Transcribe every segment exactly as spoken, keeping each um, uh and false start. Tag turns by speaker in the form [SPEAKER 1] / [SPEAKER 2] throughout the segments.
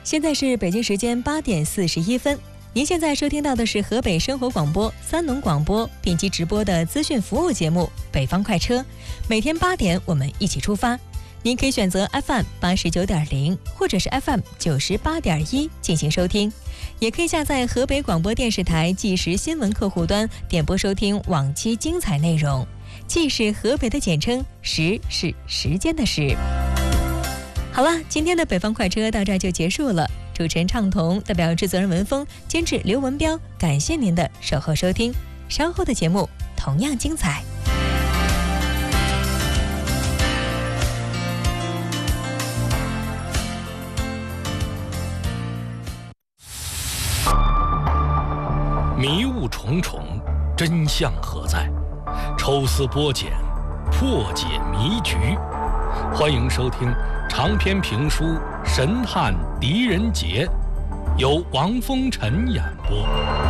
[SPEAKER 1] 现在是北京时间八点四十一分。您现在收听到的是河北生活广播、三农广播并机直播的资讯服务节目《北方快车》，每天八点我们一起出发。您可以选择 F M 八十九点零或者是 F M 九十八点一进行收听，也可以下载河北广播电视台即时新闻客户端点播收听往期精彩内容。即是河北的简称，时是时间的时。好了，今天的北方快车到这儿就结束了。主持人畅彤代表制作人文峰，监制刘文彪，感谢您的守候收听。稍后的节目同样精彩。
[SPEAKER 2] 迷雾重重，真相何在？抽丝剥茧，破解迷局。欢迎收听长篇评书《神探狄仁杰》，由王风尘演播。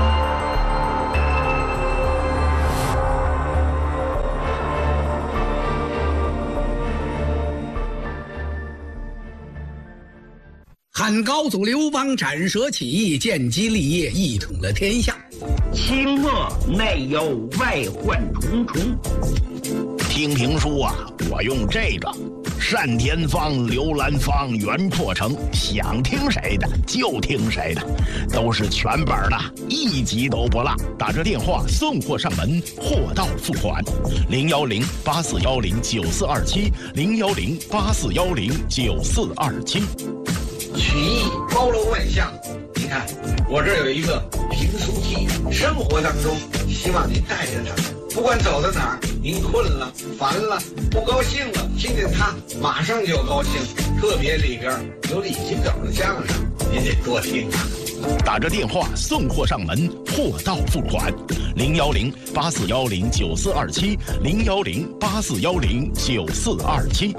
[SPEAKER 3] 汉高祖刘邦斩蛇起义，建基立业，一统了天下。
[SPEAKER 4] 清末内忧外患重重。
[SPEAKER 5] 听评书啊，我用这个单田芳、刘兰芳、袁阔成，想听谁的就听谁的，都是全本的，一集都不落。打这电话送货上门，货到付款。零幺零八四幺零九四二七，零幺零八四幺零九四二七。
[SPEAKER 6] 曲艺包罗万象，你看我这有一个评书记，生活当中希望您带着他，不管走到哪儿，您困了、烦了、不高兴了，听见他马上就高兴。特别里边有李金斗的相声，您得多听啊。
[SPEAKER 5] 打着电话送货上门，货到付款。零幺零八四幺零九四二七，零幺零八四幺零九四二七。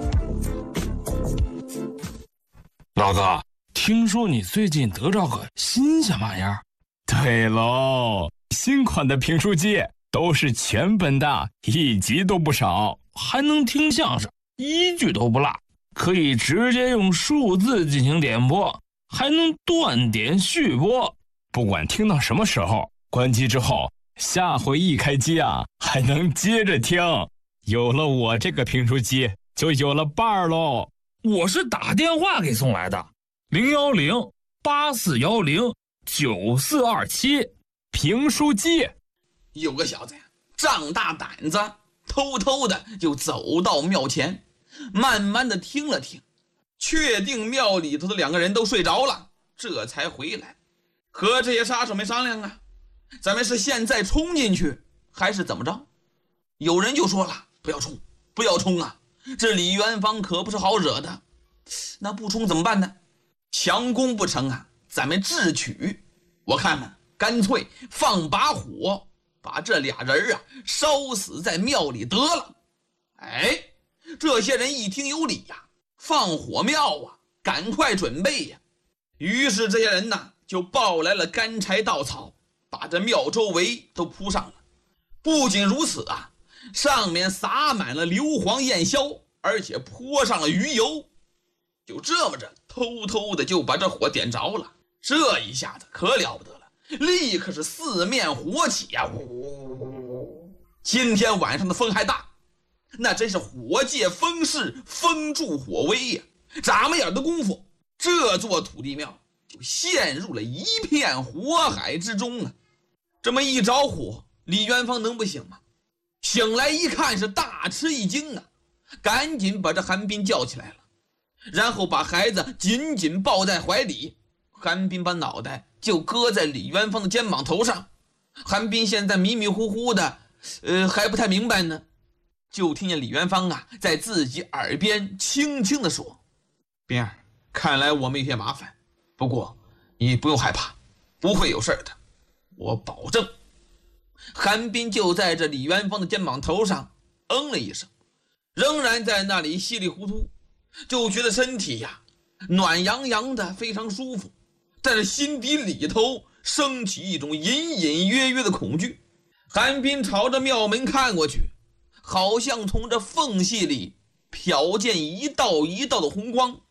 [SPEAKER 7] 老哥，听说你最近得着个新鲜玩意儿？
[SPEAKER 8] 对喽，新款的评书机都是全本的，一集都不少，
[SPEAKER 7] 还能听相声，一句都不落，可以直接用数字进行点播，还能断点续播。
[SPEAKER 8] 不管听到什么时候，关机之后，下回一开机啊，还能接着听。有了我这个评书机，就有了伴儿喽。
[SPEAKER 7] 我是打电话给送来的，零幺零八四幺零九四二七，
[SPEAKER 8] 评书机。
[SPEAKER 9] 有个小子呀，仗大胆子，偷偷的就走到庙前，慢慢的听了听，确定庙里头的两个人都睡着了，这才回来。和这些杀手没商量啊，咱们是现在冲进去还是怎么着？有人就说了，不要冲，不要冲啊，这李元芳可不是好惹的。那不冲怎么办呢？强攻不成啊，咱们智取。我看呢，干脆放把火，把这俩人啊烧死在庙里得了。哎，这些人一听有理呀，放火庙啊，赶快准备呀。于是这些人呢就抱来了干柴稻草，把这庙周围都铺上了。不仅如此啊，上面撒满了硫磺焰硝，而且泼上了鱼油。就这么着，偷偷的就把这火点着了。这一下子可了不得了，立刻是四面火起呀、啊！今天晚上的风还大，那真是火借风势，风助火威呀、啊！眨巴眼的功夫，这座土地庙就陷入了一片火海之中啊！这么一着火，李元芳能不醒吗？醒来一看是大吃一惊啊，赶紧把这韩冰叫起来了，然后把孩子紧紧抱在怀里。韩冰把脑袋就搁在李元芳的肩膀头上，韩冰现在迷迷糊糊的，呃，还不太明白呢，就听见李元芳啊在自己耳边轻轻地说：“冰儿，看来我们有些麻烦，不过你不用害怕，不会有事的，我保证。”韩冰就在这李元芳的肩膀头上嗯了一声，仍然在那里稀里糊涂，就觉得身体呀暖洋洋的，非常舒服，但是心底里头升起一种隐隐约约的恐惧。韩冰朝着庙门看过去，好像从这缝隙里瞟见一道一道的红光，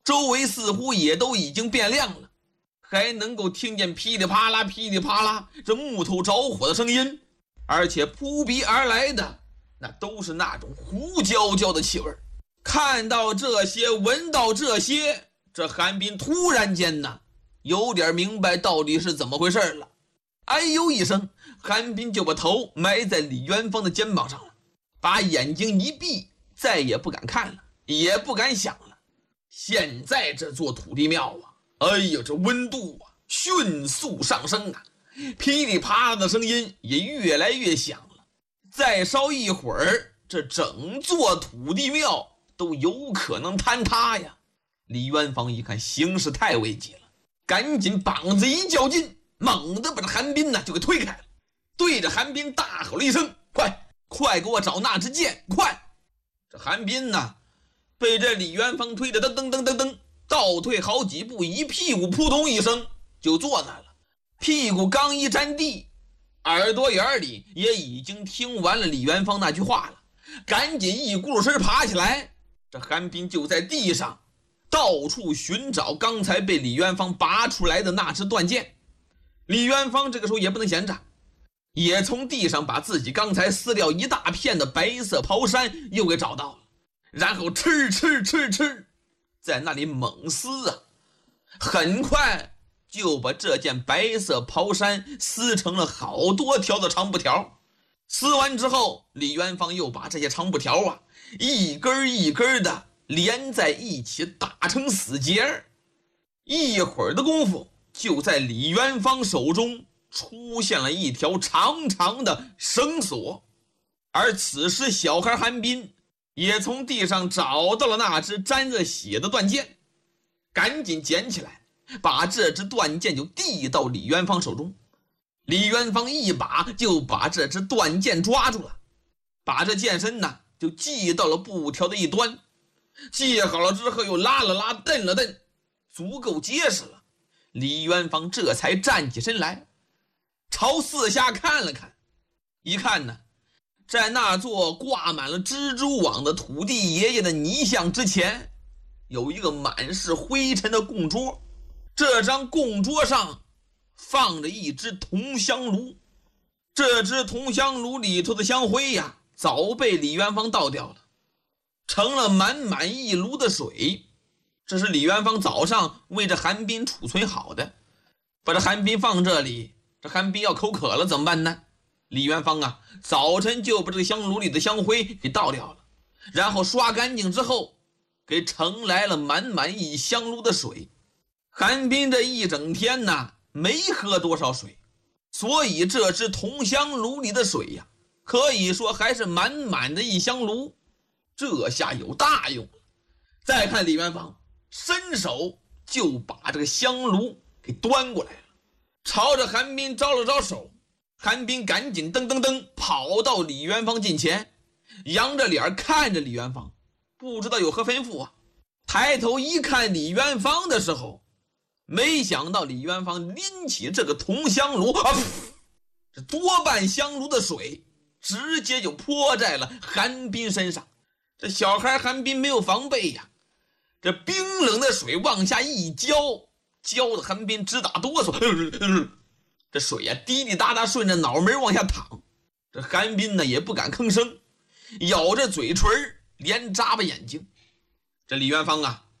[SPEAKER 9] 周围似乎也都已经变亮了，还能够听见噼里啪啦噼里啪啦这木头着火的声音，而且扑鼻而来的那都是那种胡椒椒的气味。看到这些，闻到这些，这韩冰突然间呢有点明白到底是怎么回事了。哎呦一声，韩冰就把头埋在李元芳的肩膀上了，把眼睛一闭，再也不敢看了，也不敢想了。现在这座土地庙啊，哎呦，这温度啊迅速上升啊，噼里啪啦的声音也越来越响了。再稍一会儿，这整座土地庙都有可能坍塌呀！李元芳一看形势太危急了，赶紧膀子一较劲，猛地把这韩冰呢就给推开了，对着韩冰大吼了一声：“快快给我找那支箭，快！”这韩冰呢被这李元芳推着噔噔噔噔噔倒退好几步，一屁股扑通一声就坐那了。屁股刚一沾地，耳朵眼里也已经听完了李元芳那句话了，赶紧一咕噜身爬起来。这韩冰就在地上到处寻找刚才被李元芳拔出来的那支断剑。李元芳这个时候也不能闲着，也从地上把自己刚才撕掉一大片的白色袍衫又给找到了，然后吃吃吃吃在那里猛撕啊，很快就把这件白色袍衫撕成了好多条的长布条。撕完之后，李元芳又把这些长布条啊一根一根的连在一起打成死结，一会儿的功夫，就在李元芳手中出现了一条长长的绳索。而此时小孩韩冰也从地上找到了那只沾着血的断剑，赶紧捡起来，把这支断剑就递到李元芳手中。李元芳一把就把这支断剑抓住了，把这剑身呢就系到了布条的一端，系好了之后又拉了拉，蹬了蹬，足够结实了。李元芳这才站起身来，朝四下看了看，一看呢，在那座挂满了蜘蛛网的土地爷爷的泥像之前，有一个满是灰尘的供桌，这张供桌上放着一只铜香炉，这只铜香炉里头的香灰呀早被李元芳倒掉了，成了满满一炉的水。这是李元芳早上为这韩冰储存好的，把这韩冰放这里，这韩冰要口渴了怎么办呢？李元芳啊早晨就把这个香炉里的香灰给倒掉了，然后刷干净之后给盛来了满满一香炉的水。韩冰这一整天呢没喝多少水，所以这只铜香炉里的水呀可以说还是满满的一香炉，这下有大用了。再看李元芳伸手就把这个香炉给端过来了，朝着韩冰招了招手。韩冰赶紧噔噔噔跑到李元芳近前，扬着脸看着李元芳，不知道有何吩咐啊。抬头一看李元芳的时候，没想到李元芳拎起这个铜香炉啊，这多半香炉的水直接就泼在了韩冰身上。这小孩韩冰没有防备呀，这冰冷的水往下一浇，浇的韩冰直打哆嗦，呃呃、这水呀滴滴答答顺着脑门往下淌。这韩冰呢也不敢吭声，咬着嘴唇连眨巴眼睛。这李元芳啊